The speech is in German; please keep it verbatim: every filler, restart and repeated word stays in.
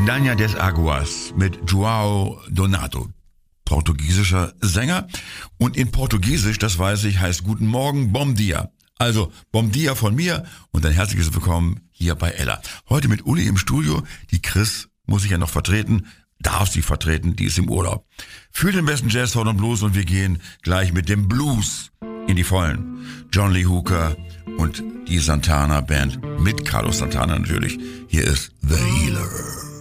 Montanha des Aguas mit João Donato, portugiesischer Sänger. Und in Portugiesisch, das weiß ich, heißt Guten Morgen, Bom Dia. Also Bom Dia von mir und ein herzliches Willkommen hier bei Ella. Heute mit Uli im Studio. Die Chris muss ich ja noch vertreten, darf sie vertreten, die ist im Urlaub. Für den besten Jazz, Soul und Blues und wir gehen gleich mit dem Blues in die Vollen. John Lee Hooker und die Santana Band mit Carlos Santana natürlich. Hier ist The Healer.